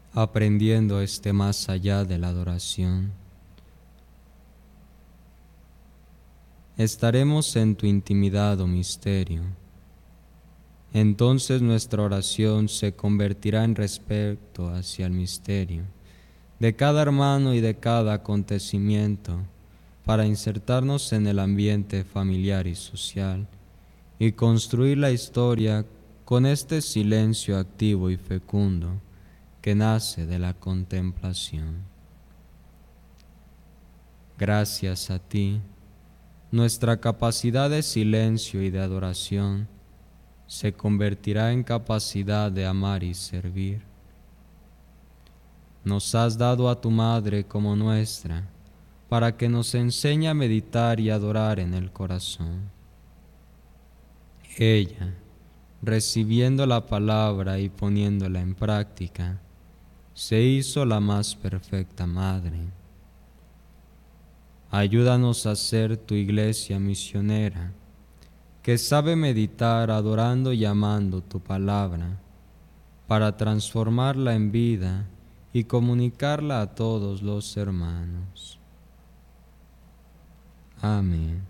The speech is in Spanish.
aprendiendo más allá de la adoración. Estaremos en tu intimidad, oh misterio. Entonces nuestra oración se convertirá en respeto hacia el misterio de cada hermano y de cada acontecimiento, para insertarnos en el ambiente familiar y social y construir la historia con este silencio activo y fecundo que nace de la contemplación. Gracias a ti, nuestra capacidad de silencio y de adoración se convertirá en capacidad de amar y servir. Nos has dado a tu Madre como nuestra, para que nos enseñe a meditar y adorar en el corazón. Ella, recibiendo la palabra y poniéndola en práctica, se hizo la más perfecta Madre. Ayúdanos a ser tu iglesia misionera, que sabe meditar adorando y amando tu palabra, para transformarla en vida y comunicarla a todos los hermanos. Amén.